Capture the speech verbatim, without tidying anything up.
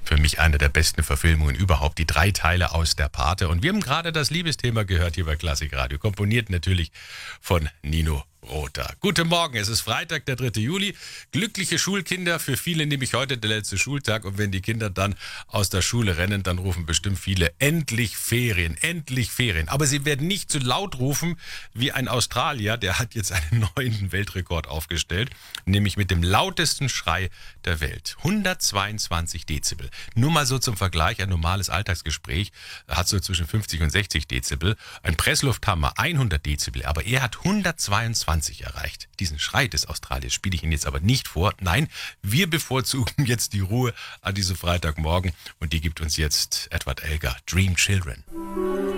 Für mich eine der besten Verfilmungen überhaupt, die drei Teile aus der Pate. Und wir haben gerade das Liebesthema gehört hier bei Klassik Radio, komponiert natürlich von Nino Rota. Guten Morgen, es ist Freitag, der dritte Juli. Glückliche Schulkinder, für viele nämlich heute der letzte Schultag. Und wenn die Kinder dann aus der Schule rennen, dann rufen bestimmt viele, endlich Ferien, endlich Ferien. Aber sie werden nicht so laut rufen wie ein Australier, der hat jetzt einen neuen Weltrekord aufgestellt, nämlich mit dem lautesten Schrei der Welt. hundertzweiundzwanzig Dezibel. Nur mal so zum Vergleich, ein normales Alltagsgespräch hat so zwischen fünfzig und sechzig Dezibel. Ein Presslufthammer hundert Dezibel, aber er hat hundertzweiundzwanzig erreicht. Diesen Schrei des Australiers spiele ich Ihnen jetzt aber nicht vor. Nein, wir bevorzugen jetzt die Ruhe an diesem Freitagmorgen und die gibt uns jetzt Edward Elgar, Dream Children.